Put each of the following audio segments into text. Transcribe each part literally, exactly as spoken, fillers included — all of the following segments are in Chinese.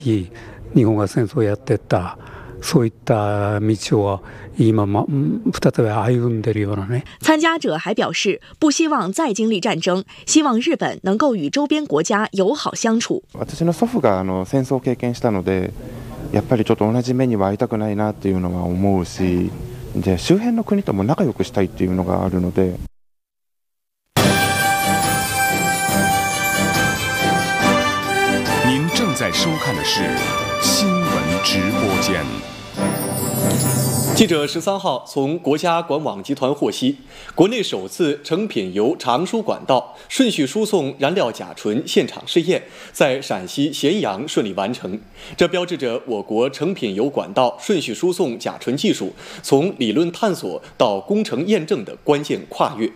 い日本が戦争をやってたそういった道を今ま再び歩んでいるようなね。 参加者还表示，不希望再经历战争，希望日本能够与周边国家友好相处。 私の祖父があの戦争を経験したので、やっぱりちょっと同じ目には遭いたくないなっていうのは思うし、で周辺の国とも仲良くしたいっていうのがあるので。 您正在收看的是新闻直播间。 记者十三号从国家管网集团获悉，国内首次成品油长输管道顺序输送燃料甲醇现场试验在陕西咸阳顺利完成，这标志着我国成品油管道顺序输送甲醇技术从理论探索到工程验证的关键跨越。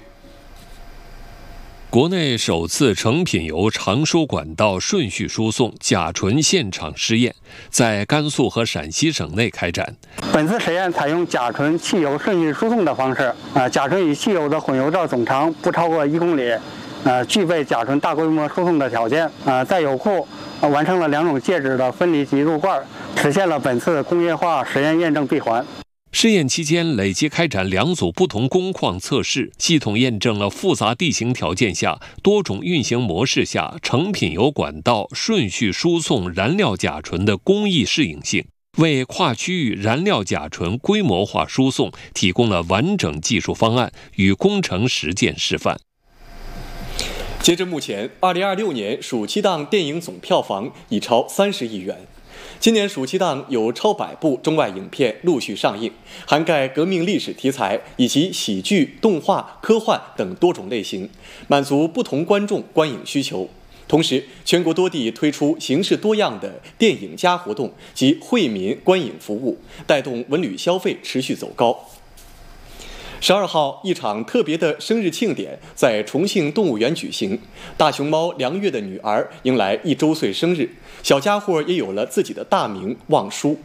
国内首次成品油长输管道顺序输送甲醇现场试验在甘肃和陕西省内开展。 本次实验采用甲醇汽油顺序输送的方式，呃，甲醇与汽油的混油罩总长不超过一公里，呃，具备甲醇大规模输送的条件。呃，在油库、呃、完成了两种介质的分离及入罐，实现了本次工业化实验验证闭环。 试验期间，累计开展两组不同工况测试，系统验证了复杂地形条件下、多种运行模式下成品油管道顺序输送燃料甲醇的工艺适应性，为跨区域燃料甲醇规模化输送提供了完整技术方案与工程实践示范。 截至目前，二零二六年暑期档电影总票房已超三十亿元。今年暑期档有超百部中外影片陆续上映，涵盖革命历史题材以及喜剧、动画、科幻等多种类型，满足不同观众观影需求。同时，全国多地推出形式多样的电影加活动及惠民观影服务，带动文旅消费持续走高。十二号，一场特别的生日庆典在重庆动物园举行，大熊猫梁月的女儿迎来一周岁生日，小家伙也有了自己的大名望舒。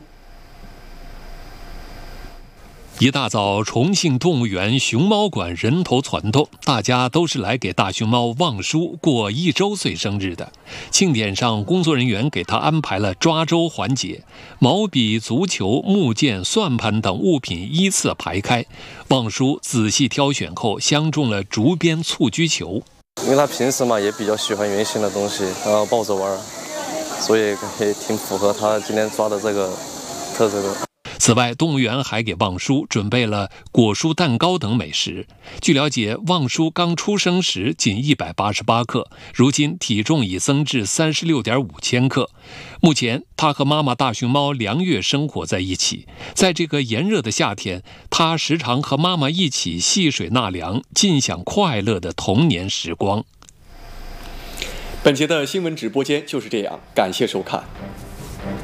一大早，重庆动物园熊猫馆人头攒动，大家都是来给大熊猫望舒过一周岁生日的。庆典上，工作人员给他安排了抓周环节，毛笔、足球、木剑、算盘等物品依次排开，望舒仔细挑选后，相中了竹编蹴鞠球。 因为他平时嘛也比较喜欢圆形的东西，然后抱着玩，所以也挺符合他今天抓的这个特色的。 此外，动物园还给望舒准备了果蔬蛋糕等美食。据了解，望舒刚出生时仅一百八十八克，如今体重已增至三十六点五千克。目前，他和妈妈大熊猫梁月生活在一起。在这个炎热的夏天，他时常和妈妈一起戏水纳凉，尽享快乐的童年时光。 本节的新闻直播间就是这样，感谢收看。